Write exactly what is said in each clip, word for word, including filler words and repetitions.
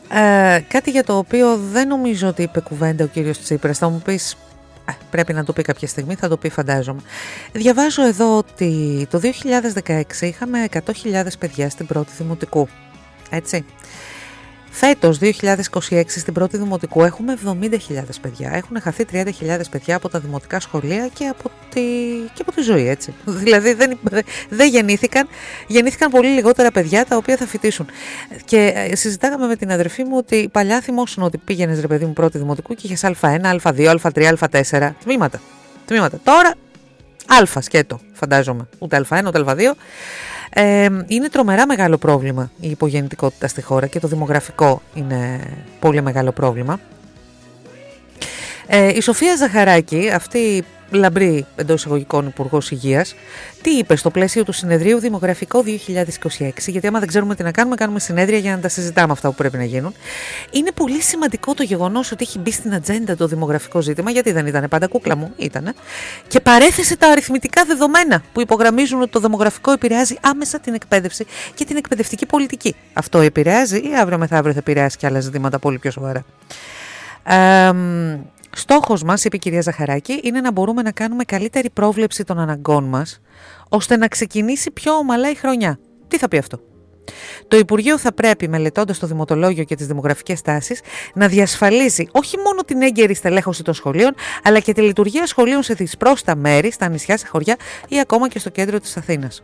Ε, κάτι για το οποίο δεν νομίζω ότι είπε κουβέντα ο κύριος Τσίπρας. Θα μου πεις, ε, πρέπει να το πει κάποια στιγμή, θα το πει φαντάζομαι. Διαβάζω εδώ ότι το δύο χιλιάδες δεκαέξι είχαμε εκατό χιλιάδες παιδιά στην πρώτη δημοτικού. Έτσι. Φέτος, δύο χιλιάδες είκοσι έξι, στην πρώτη δημοτικού έχουμε εβδομήντα χιλιάδες παιδιά. Έχουν χαθεί τριάντα χιλιάδες παιδιά από τα δημοτικά σχολεία και από τη, και από τη ζωή, έτσι. Δηλαδή δεν, δεν γεννήθηκαν, γεννήθηκαν πολύ λιγότερα παιδιά τα οποία θα φοιτήσουν. Και συζητάγαμε με την αδερφή μου ότι παλιά θυμόσουν ότι πήγαινες, ρε παιδί μου, πρώτη δημοτικού και είχες Α1, Α2, Α3, Α4, τμήματα. τμήματα. Τώρα, Α σκέτο, φαντάζομαι. Ούτε Α1, ούτε Α2. Ε, είναι τρομερά μεγάλο πρόβλημα η υπογεννητικότητα στη χώρα και το δημογραφικό είναι πολύ μεγάλο πρόβλημα. Ε, η Σοφία Ζαχαράκη, αυτή λαμπρή εντός εισαγωγικών υπουργός υγείας, τι είπε στο πλαίσιο του συνεδρίου Δημογραφικό δύο χιλιάδες είκοσι έξι, γιατί άμα δεν ξέρουμε τι να κάνουμε, κάνουμε συνέδρια για να τα συζητάμε αυτά που πρέπει να γίνουν. Είναι πολύ σημαντικό το γεγονός ότι έχει μπει στην ατζέντα το δημογραφικό ζήτημα, γιατί δεν ήταν πάντα κούκλα μου, ήτανε, και παρέθεσε τα αριθμητικά δεδομένα που υπογραμμίζουν ότι το δημογραφικό επηρεάζει άμεσα την εκπαίδευση και την εκπαιδευτική πολιτική. Αυτό επηρεάζει ή αύριο μεθαύριο θα επηρεάσει και άλλα ζητήματα πολύ πιο σοβαρά. Ε, Στόχος μας, είπε η κυρία Ζαχαράκη, είναι να μπορούμε να κάνουμε καλύτερη πρόβλεψη των αναγκών μας, ώστε να ξεκινήσει πιο ομαλά η χρονιά. Τι θα πει αυτό? Το Υπουργείο θα πρέπει, μελετώντας το δημοτολόγιο και τις δημογραφικές τάσεις, να διασφαλίζει όχι μόνο την έγκαιρη στελέχωση των σχολείων, αλλά και τη λειτουργία σχολείων σε δυσπρόστα μέρη, στα νησιά, σε χωριά ή ακόμα και στο κέντρο της Αθήνας.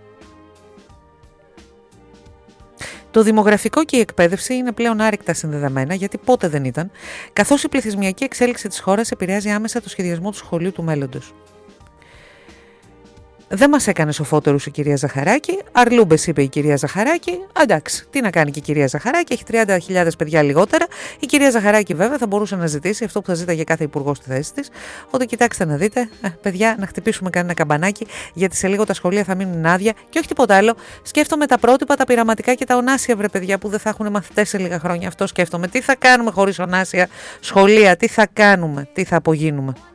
Το δημογραφικό και η εκπαίδευση είναι πλέον άρρηκτα συνδεδεμένα, γιατί πότε δεν ήταν, καθώς η πληθυσμιακή εξέλιξη της χώρας επηρεάζει άμεσα το σχεδιασμό του σχολείου του μέλλοντος. Δεν μας έκανε σοφότερους η κυρία Ζαχαράκη, αρλούμπες, είπε η κυρία Ζαχαράκη. Εντάξει, τι να κάνει και η κυρία Ζαχαράκη, έχει τριάντα χιλιάδες παιδιά λιγότερα. Η κυρία Ζαχαράκη βέβαια θα μπορούσε να ζητήσει αυτό που θα ζήταγε κάθε υπουργός στη θέση της, ότι κοιτάξτε να δείτε, ε, παιδιά, να χτυπήσουμε κανένα καμπανάκι, γιατί σε λίγο τα σχολεία θα μείνουν άδεια και όχι τίποτα άλλο. Σκέφτομαι τα πρότυπα, τα πειραματικά και τα ονάσια, βρε παιδιά, που δεν θα έχουν μαθητές σε λίγα χρόνια. Αυτό σκέφτομαι. Τι θα κάνουμε χωρίς ονάσια σχολεία, τι θα κάνουμε, τι θα απογίνουμε.